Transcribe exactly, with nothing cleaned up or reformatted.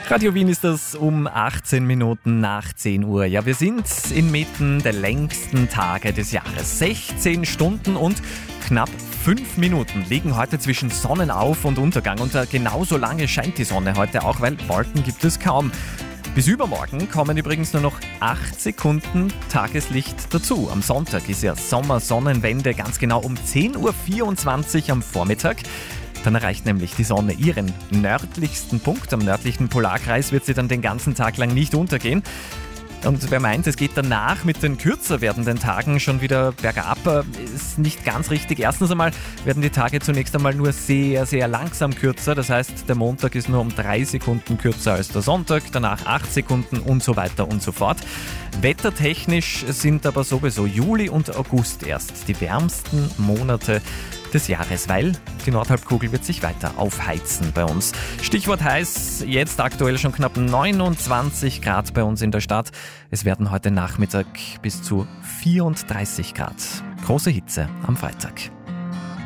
Radio Wien ist das um achtzehn Minuten nach zehn Uhr. Ja, wir sind inmitten der längsten Tage des Jahres. sechzehn Stunden und knapp fünf Minuten liegen heute zwischen Sonnenauf- und Untergang. Und genauso lange scheint die Sonne heute auch, weil Wolken gibt es kaum. Bis übermorgen kommen übrigens nur noch acht Sekunden Tageslicht dazu. Am Sonntag ist ja Sommersonnenwende, ganz genau um zehn Uhr vierundzwanzig am Vormittag. Dann erreicht nämlich die Sonne ihren nördlichsten Punkt. Am nördlichen Polarkreis wird sie dann den ganzen Tag lang nicht untergehen. Und wer meint, es geht danach mit den kürzer werdenden Tagen schon wieder bergab, ist nicht ganz richtig. Erstens einmal werden die Tage zunächst einmal nur sehr, sehr langsam kürzer. Das heißt, der Montag ist nur um drei Sekunden kürzer als der Sonntag, danach acht Sekunden und so weiter und so fort. Wettertechnisch sind aber sowieso Juli und August erst die wärmsten Monate des Jahres, weil die Nordhalbkugel wird sich weiter aufheizen bei uns. Stichwort heiß, jetzt aktuell schon knapp neunundzwanzig Grad bei uns in der Stadt. Es werden heute Nachmittag bis zu vierunddreißig Grad. Große Hitze am Freitag.